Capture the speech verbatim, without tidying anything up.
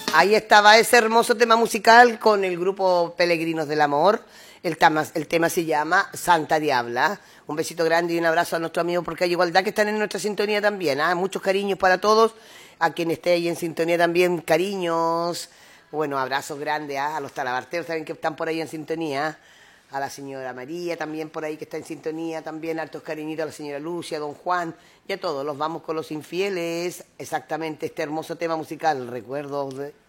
Ahí estaba ese hermoso tema musical con el grupo Peregrinos del Amor. El tema, el tema se llama Santa Diabla. Un besito grande y un abrazo a nuestros amigos porque hay igualdad que están en nuestra sintonía también. ¿eh? Muchos cariños para todos. A quien esté ahí en sintonía también, cariños. Bueno, abrazos grandes ¿eh? A los talabarteros también que están por ahí en sintonía. A la señora María también por ahí que está en sintonía. También altos cariñitos a la señora Lucia, a don Juan. Y a todos los vamos con los infieles. Exactamente este hermoso tema musical. Recuerdos de...